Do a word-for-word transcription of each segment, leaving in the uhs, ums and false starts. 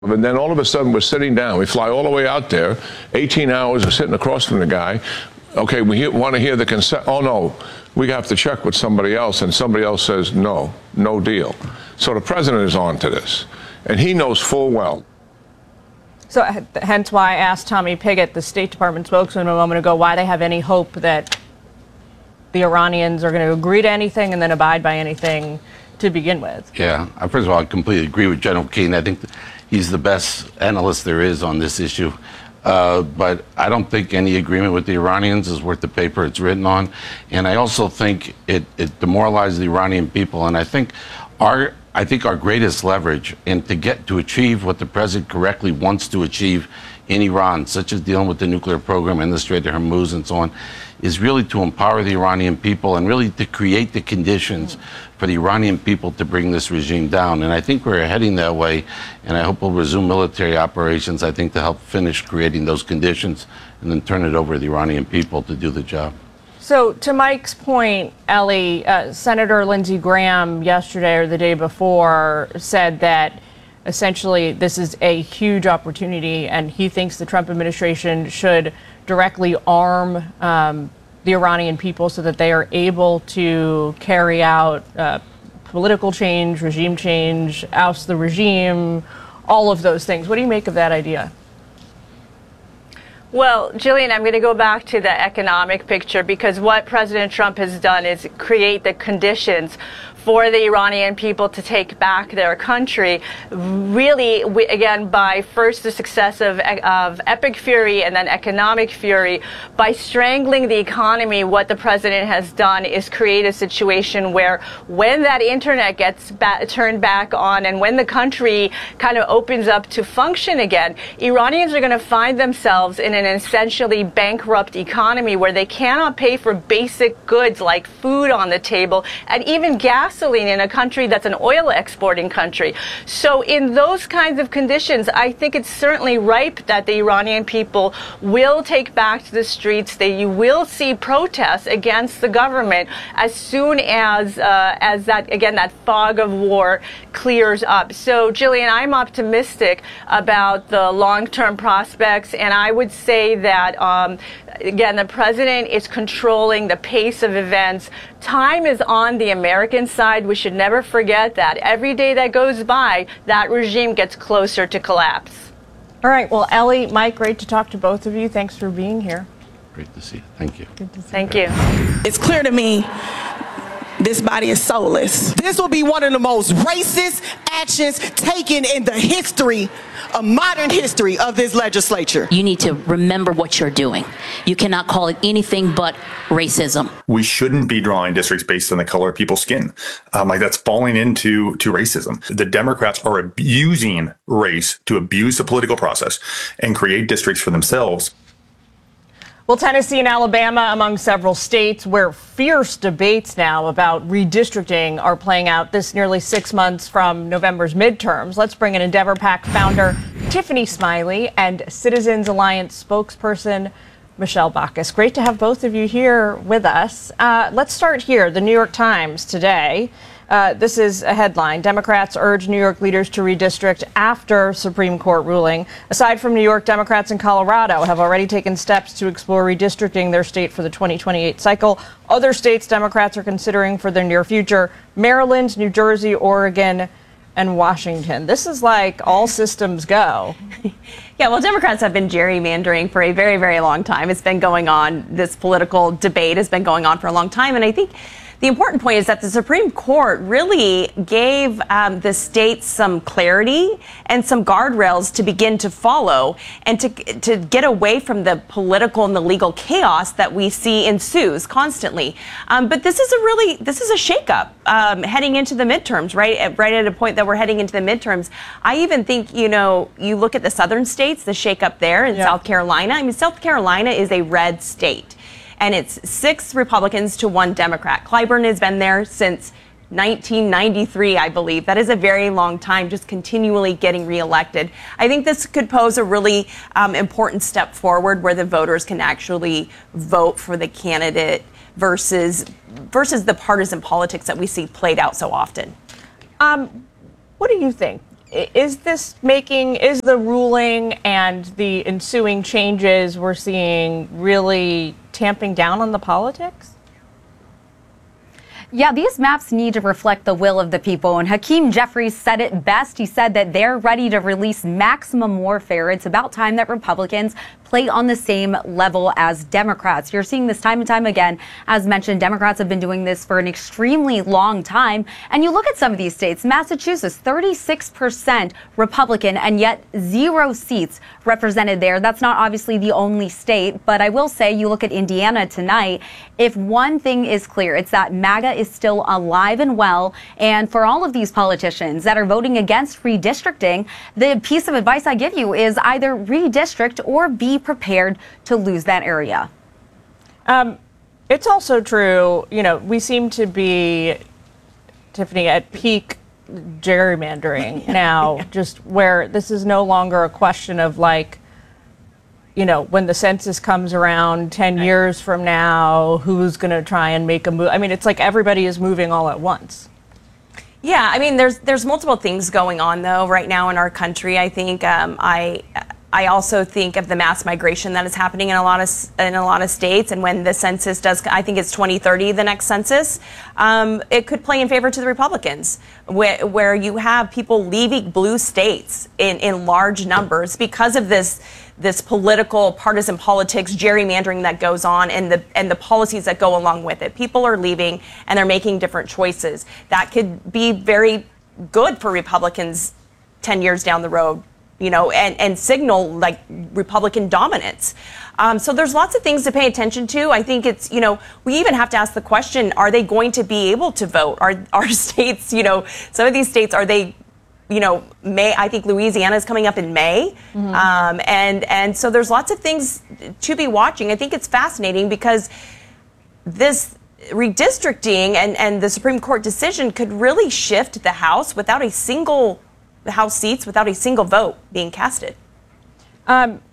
And then all of a sudden we're sitting down. We fly all the way out there, eighteen hours, we're sitting across from the guy. Okay, we want to hear the consent. Oh, no, we have to check with somebody else. And somebody else says, no, no deal. So the president is on to this. And he knows full well. So hence why I asked Tommy Pigott, the State Department spokesman, a moment ago, why they have any hope that the Iranians are going to agree to anything and then abide by anything to begin with. Yeah, first of all, I completely agree with General Keane. I think he's the best analyst there is on this issue. Uh, but I don't think any agreement with the Iranians is worth the paper it's written on. And I also think it, it demoralizes the Iranian people. And I think our I think our greatest leverage and to get to achieve what the president correctly wants to achieve in Iran, such as dealing with the nuclear program in the Strait of Hormuz and so on, is really to empower the Iranian people and really to create the conditions for the Iranian people to bring this regime down. And I think we're heading that way, and I hope we'll resume military operations, I think, to help finish creating those conditions and then turn it over to the Iranian people to do the job. So to Mike's point, Ellie, uh, Senator Lindsey Graham yesterday or the day before said that essentially this is a huge opportunity and he thinks the Trump administration should directly arm um, the Iranian people so that they are able to carry out uh, political change, regime change, oust the regime, all of those things. What do you make of that idea? Well, Jillian, I'm going to go back to the economic picture because what President Trump has done is create the conditions for the Iranian people to take back their country, really, we, again, by first the success of, of epic fury and then economic fury. By strangling the economy, what the president has done is create a situation where when that internet gets ba turned back on and when the country kind of opens up to function again, Iranians are going to find themselves in an essentially bankrupt economy where they cannot pay for basic goods like food on the table and even gas gasoline in a country that's an oil exporting country. So in those kinds of conditions, I think it's certainly ripe that the Iranian people will take back to the streets, that you will see protests against the government as soon as, uh, as that, again, that fog of war clears up. So, Jillian, I'm optimistic about the long-term prospects, and I would say that, um, again, the president is controlling the pace of events. Time is on the American side. We should never forget that. Every day that goes by, that regime gets closer to collapse. All right. Well, Ellie, Mike, great to talk to both of you. Thanks for being here. Great to see you. Thank you. Good to see Thank you. you. It's clear to me this body is soulless. This will be one of the most racist actions taken in the history, a modern history of this legislature. You need to remember what you're doing. You cannot call it anything but racism. We shouldn't be drawing districts based on the color of people's skin. Um, like that's falling into to racism. The Democrats are abusing race to abuse the political process and create districts for themselves. Well, Tennessee and Alabama, among several states where fierce debates now about redistricting are playing out this nearly six months from November's midterms. Let's bring in Endeavor PAC founder Tiffany Smiley and Citizens Alliance spokesperson Michelle Bacchus. Great to have both of you here with us. Uh, let's start here. The New York Times today. Uh, this is a headline. Democrats urge New York leaders to redistrict after Supreme Court ruling. Aside from New York, Democrats in Colorado have already taken steps to explore redistricting their state for the twenty twenty-eight cycle. Other states Democrats are considering for their near future: Maryland, New Jersey, Oregon, and Washington. This is like all systems go. Yeah, well, Democrats have been gerrymandering for a very, very long time. It's been going on. This political debate has been going on for a long time. And I think the important point is that the Supreme Court really gave um, the states some clarity and some guardrails to begin to follow and to to get away from the political and the legal chaos that we see ensues constantly. Um, but this is a really this is a shakeup um, heading into the midterms, right? At, right at a point that we're heading into the midterms. I even think, you know, you look at the southern states, the shakeup there in yeah. South Carolina. I mean, South Carolina is a red state. And it's six Republicans to one Democrat. Clyburn has been there since nineteen ninety-three, I believe. That is a very long time, just continually getting reelected. I think this could pose a really um, important step forward where the voters can actually vote for the candidate versus versus the partisan politics that we see played out so often. Um, what do you think? is this making, is the ruling and the ensuing changes we're seeing really tamping down on the politics? Yeah, these maps need to reflect the will of the people. And Hakeem Jeffries said it best. He said that they're ready to release maximum warfare. It's about time that Republicans play on the same level as Democrats. You're seeing this time and time again. As mentioned, Democrats have been doing this for an extremely long time. And you look at some of these states, Massachusetts, thirty-six percent Republican, and yet zero seats represented there. That's not obviously the only state, but I will say you look at Indiana tonight. If one thing is clear, it's that MAGA is still alive and well. And for all of these politicians that are voting against redistricting, the piece of advice I give you is either redistrict or be prepared to lose that area. Um, it's also true, you know, we seem to be, Tiffany, at peak gerrymandering now, yeah. just where this is no longer a question of like, you know, when the census comes around ten right. years from now, who's going to try and make a move? I mean, it's like everybody is moving all at once. Yeah, I mean, there's there's multiple things going on though right now in our country. I think um, I. I also think of the mass migration that is happening in a lot of in a lot of states, and when the census does, I think it's twenty thirty, the next census, um, it could play in favor to the Republicans, where, where you have people leaving blue states in, in large numbers because of this this political partisan politics, gerrymandering that goes on, and the and the policies that go along with it. People are leaving, and they're making different choices that could be very good for Republicans ten years down the road. You know, and, and signal like Republican dominance. Um, so there's lots of things to pay attention to. I think it's, you know, we even have to ask the question, are they going to be able to vote? Are, are states, you know, some of these states, are they, you know, May, I think Louisiana is coming up in May. Mm-hmm. um, and, and so there's lots of things to be watching. I think it's fascinating because this redistricting and, and the Supreme Court decision could really shift the House without a single the House seats without a single vote being casted. Um,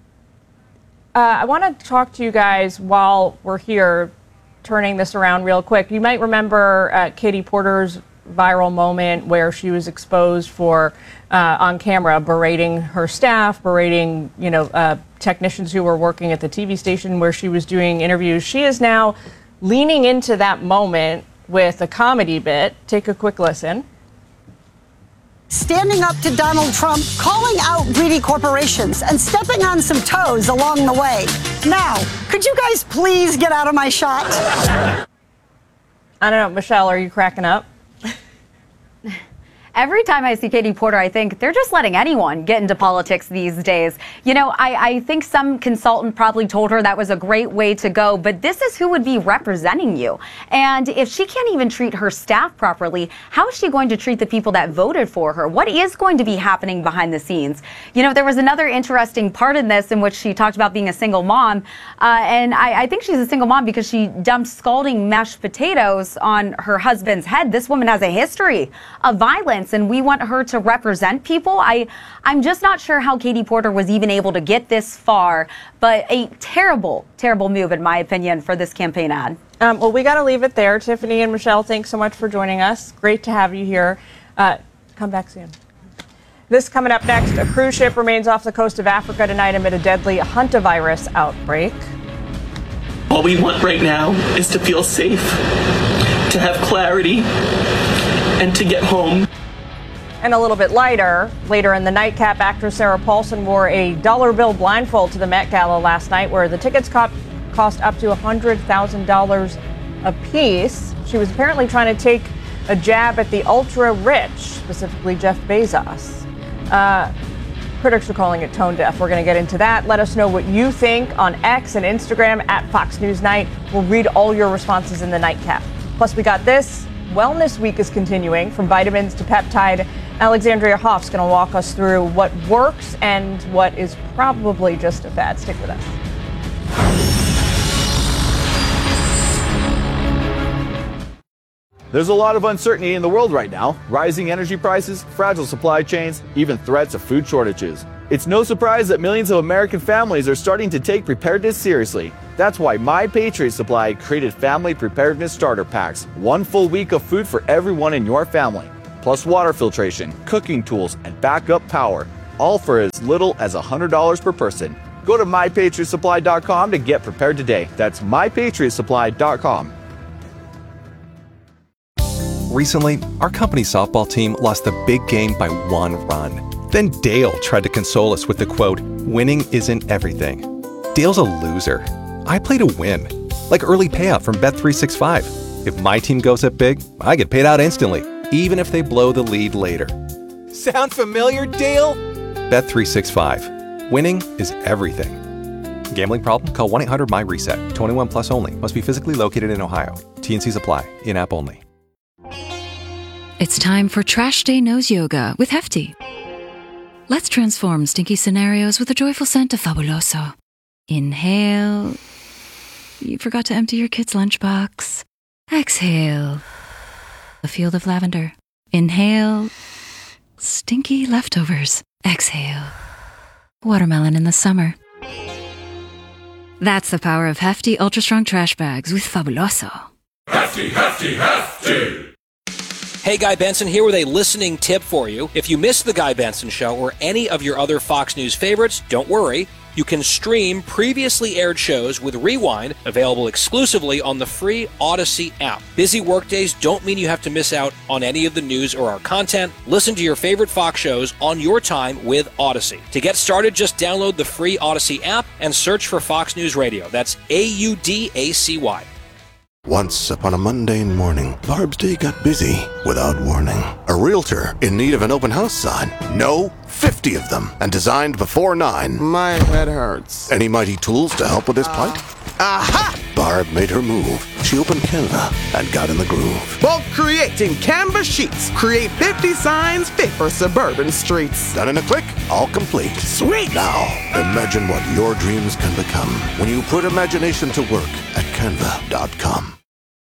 uh, I want to talk to you guys while we're here, turning this around real quick. You might remember uh, Katie Porter's viral moment where she was exposed for uh, on camera berating her staff, berating you know uh, technicians who were working at the T V station where she was doing interviews. She is now leaning into that moment with a comedy bit. Take a quick listen. Standing up to Donald Trump, calling out greedy corporations, and stepping on some toes along the way. Now, could you guys please get out of my shot? I don't know, Michelle, are you cracking up? Every time I see Katie Porter, I think they're just letting anyone get into politics these days. You know, I, I think some consultant probably told her that was a great way to go, but this is who would be representing you. And if she can't even treat her staff properly, how is she going to treat the people that voted for her? What is going to be happening behind the scenes? You know, there was another interesting part in this in which she talked about being a single mom. Uh, and I, I think she's a single mom because she dumped scalding mashed potatoes on her husband's head. This woman has a history of violence, and we want her to represent people. I, I'm just not sure how Katie Porter was even able to get this far, but a terrible, terrible move, in my opinion, for this campaign ad. Um, well, we got to leave it there. Tiffany and Michelle, thanks so much for joining us. Great to have you here. Uh, come back soon. This coming up next, a cruise ship remains off the coast of Africa tonight amid a deadly hantavirus outbreak. All we want right now is to feel safe, to have clarity, and to get home. And a little bit lighter, later in the nightcap, actress Sarah Paulson wore a dollar bill blindfold to the Met Gala last night, where the tickets cost, cost up to one hundred thousand dollars a piece. She was apparently trying to take a jab at the ultra-rich, specifically Jeff Bezos. Uh, critics are calling it tone deaf. We're going to get into that. Let us know what you think on X and Instagram at Fox News Night. We'll read all your responses in the nightcap. Plus, we got this. Wellness Week is continuing, from vitamins to peptide. Alexandria Hoff's going to walk us through what works and what is probably just a fad. Stick with us. There's a lot of uncertainty in the world right now. Rising energy prices, fragile supply chains, even threats of food shortages. It's no surprise that millions of American families are starting to take preparedness seriously. That's why My Patriot Supply created Family Preparedness Starter Packs, one full week of food for everyone in your family. plus water filtration, cooking tools, and backup power, all for as little as one hundred dollars per person. Go to my patriot supply dot com to get prepared today. That's my patriot supply dot com. Recently, our company's softball team lost the big game by one run. Then Dale tried to console us with the quote, "Winning isn't everything." Dale's a loser. I play to win. Like early payout from Bet three sixty-five. If my team goes up big, I get paid out instantly, even if they blow the lead later. Sound familiar, Dale? Bet three sixty-five. Winning is everything. Gambling problem? Call one eight hundred M Y reset. twenty-one plus only. Must be physically located in Ohio. T N Cs apply. In-app only. It's time for Trash Day Nose Yoga with Hefty. Let's transform stinky scenarios with a joyful scent of Fabuloso. Inhale. You forgot to empty your kid's lunchbox. Exhale. A field of lavender. Inhale. Stinky leftovers. Exhale. Watermelon in the summer. That's the power of Hefty Ultra Strong Trash Bags with Fabuloso. Hefty, hefty, hefty! Hey, Guy Benson here with a listening tip for you. If you missed The Guy Benson Show or any of your other Fox News favorites, don't worry. You can stream previously aired shows with Rewind, available exclusively on the free Odyssey app. Busy workdays don't mean you have to miss out on any of the news or our content. Listen to your favorite Fox shows on your time with Odyssey. To get started, just download the free Odyssey app and search for Fox News Radio. That's A U D A C Y. Once upon a mundane morning, Barb's day got busy without warning. A realtor in need of an open house sign. No, fifty of them, and designed before nine. My head hurts. Any mighty tools to help with this plight? Aha! Barb made her move. She opened Canva and got in the groove. Bulk creating Canva sheets. Create fifty signs fit for suburban streets. Done in a click, all complete. Sweet! Now, imagine what your dreams can become when you put imagination to work at canva dot com.